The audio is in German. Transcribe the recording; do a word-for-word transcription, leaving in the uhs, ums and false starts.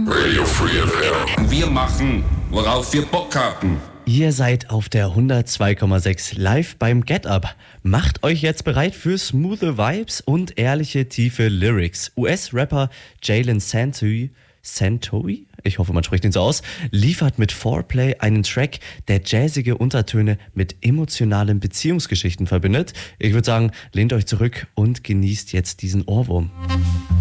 Radio Free F M. Wir machen, worauf wir Bock haben. Ihr seid auf der hundertzwei Komma sechs live beim Get Up. Macht euch jetzt bereit für smoothe Vibes und ehrliche, tiefe Lyrics. U S-Rapper Jalen Santoy, Santoy, ich hoffe, man spricht ihn so aus, liefert mit Foreplay einen Track, der jazzige Untertöne mit emotionalen Beziehungsgeschichten verbindet. Ich würde sagen, lehnt euch zurück und genießt jetzt diesen Ohrwurm.